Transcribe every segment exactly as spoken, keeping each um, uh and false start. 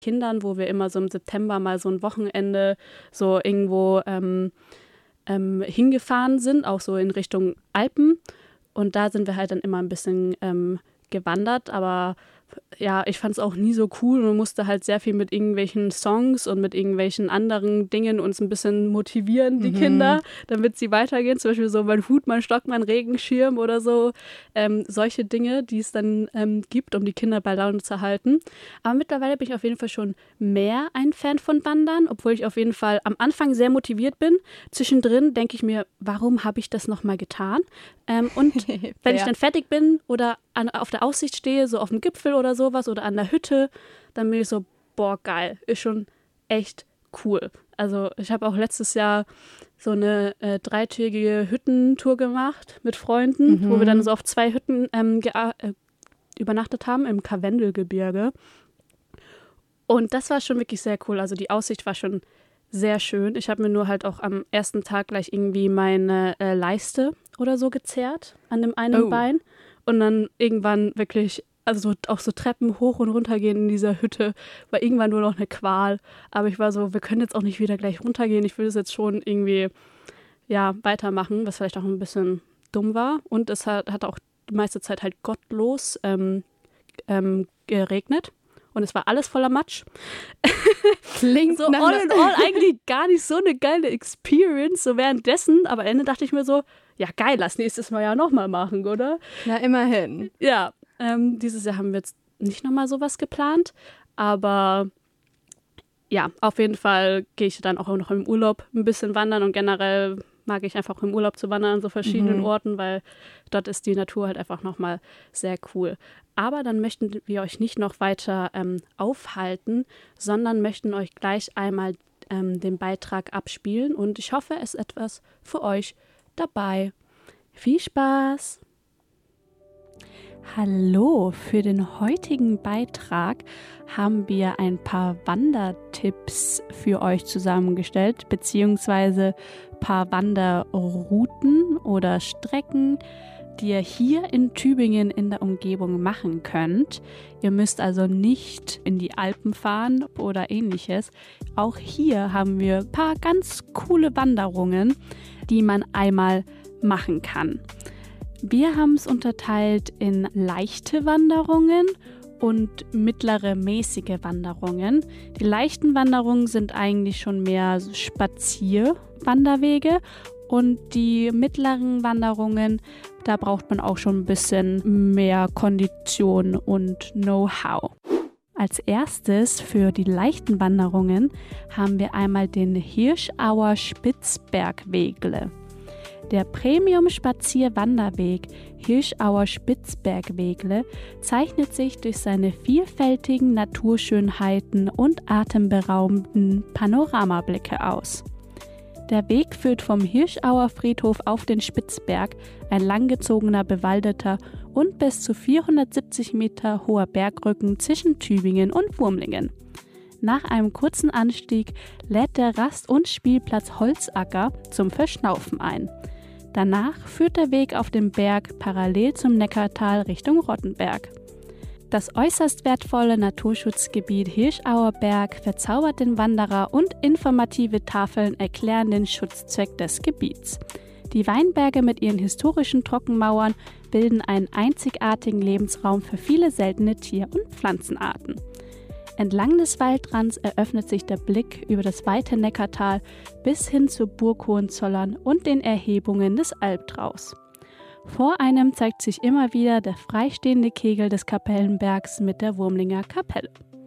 Kindern, wo wir immer so im September mal so ein Wochenende so irgendwo ähm, ähm, hingefahren sind, auch so in Richtung Alpen. Und da sind wir halt dann immer ein bisschen ähm, gewandert, aber ja, ich fand es auch nie so cool und musste halt sehr viel mit irgendwelchen Songs und mit irgendwelchen anderen Dingen uns ein bisschen motivieren, die mhm. Kinder, damit sie weitergehen. Zum Beispiel so mein Hut, mein Stock, mein Regenschirm oder so. Ähm, solche Dinge, die es dann ähm, gibt, um die Kinder bei Laune zu halten. Aber mittlerweile bin ich auf jeden Fall schon mehr ein Fan von Wandern, obwohl ich auf jeden Fall am Anfang sehr motiviert bin. Zwischendrin denke ich mir, warum habe ich das nochmal getan? Ähm, und wenn ich dann fertig bin oder an, auf der Aussicht stehe, so auf dem Gipfel oder sowas oder an der Hütte, dann bin ich so, boah, geil, ist schon echt cool. Also ich habe auch letztes Jahr so eine äh, dreitägige Hüttentour gemacht mit Freunden, mhm. wo wir dann so auf zwei Hütten ähm, gea- äh, übernachtet haben im Karwendelgebirge. Und das war schon wirklich sehr cool. Also die Aussicht war schon sehr schön. Ich habe mir nur halt auch am ersten Tag gleich irgendwie meine äh, Leiste oder so gezerrt an dem einen oh. Bein. Und dann irgendwann wirklich, also auch so Treppen hoch und runter gehen in dieser Hütte, war irgendwann nur noch eine Qual. Aber ich war so, wir können jetzt auch nicht wieder gleich runtergehen. Ich will das jetzt schon irgendwie, ja, weitermachen, was vielleicht auch ein bisschen dumm war. Und es hat, hat auch die meiste Zeit halt gottlos ähm, ähm, geregnet. Und es war alles voller Matsch. Klingt so all in all eigentlich gar nicht so eine geile Experience, so währenddessen. Aber am Ende dachte ich mir so, ja geil, lass nächstes Mal ja nochmal machen, oder? Na, immerhin. Ja, ähm, dieses Jahr haben wir jetzt nicht nochmal sowas geplant. Aber ja, auf jeden Fall gehe ich dann auch noch im Urlaub ein bisschen wandern. Und generell mag ich einfach im Urlaub zu wandern an so verschiedenen mhm. Orten, weil dort ist die Natur halt einfach nochmal sehr cool. Aber dann möchten wir euch nicht noch weiter ähm, aufhalten, sondern möchten euch gleich einmal ähm, den Beitrag abspielen. Und ich hoffe, es ist etwas für euch dabei. Viel Spaß! Hallo, für den heutigen Beitrag haben wir ein paar Wandertipps für euch zusammengestellt, beziehungsweise ein paar Wanderrouten oder Strecken, die ihr hier in Tübingen in der Umgebung machen könnt. Ihr müsst also nicht in die Alpen fahren oder ähnliches. Auch hier haben wir ein paar ganz coole Wanderungen, die man einmal machen kann. Wir haben es unterteilt in leichte Wanderungen und mittlere, mäßige Wanderungen. Die leichten Wanderungen sind eigentlich schon mehr Spazierwanderwege und die mittleren Wanderungen, da braucht man auch schon ein bisschen mehr Kondition und Know-how. Als erstes für die leichten Wanderungen haben wir einmal den Hirschauer Spitzbergwegle. Der Premium-Spazier-Wanderweg Hirschauer Spitzbergwegle zeichnet sich durch seine vielfältigen Naturschönheiten und atemberaubenden Panoramablicke aus. Der Weg führt vom Hirschauer Friedhof auf den Spitzberg, ein langgezogener, bewaldeter und bis zu vierhundertsiebzig Meter hoher Bergrücken zwischen Tübingen und Wurmlingen. Nach einem kurzen Anstieg lädt der Rast- und Spielplatz Holzacker zum Verschnaufen ein. Danach führt der Weg auf dem Berg parallel zum Neckartal Richtung Rottenberg. Das äußerst wertvolle Naturschutzgebiet Hirschauer Berg verzaubert den Wanderer und informative Tafeln erklären den Schutzzweck des Gebiets. Die Weinberge mit ihren historischen Trockenmauern bilden einen einzigartigen Lebensraum für viele seltene Tier- und Pflanzenarten. Entlang des Waldrands eröffnet sich der Blick über das weite Neckartal bis hin zur Burg Hohenzollern und den Erhebungen des Albtraus. Vor einem zeigt sich immer wieder der freistehende Kegel des Kapellenbergs mit der Wurmlinger Kapelle.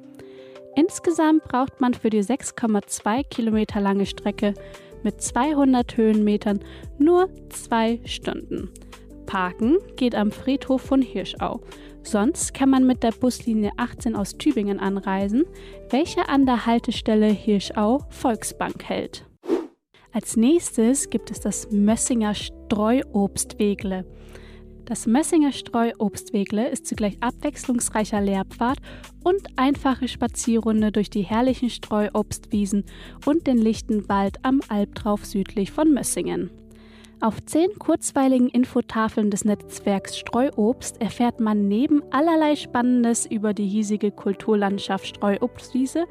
Insgesamt braucht man für die sechs Komma zwei Kilometer lange Strecke mit zweihundert Höhenmetern nur zwei Stunden. Parken geht am Friedhof von Hirschau. Sonst kann man mit der Buslinie achtzehn aus Tübingen anreisen, welche an der Haltestelle Hirschau Volksbank hält. Als nächstes gibt es das Mössinger Streuobstwegle. Das Mössinger Streuobstwegle ist zugleich abwechslungsreicher Lehrpfad und einfache Spazierrunde durch die herrlichen Streuobstwiesen und den lichten Wald am Albtrauf südlich von Mössingen. Auf zehn kurzweiligen Infotafeln des Netzwerks Streuobst erfährt man neben allerlei Spannendes über die hiesige Kulturlandschaft Streuobstwiese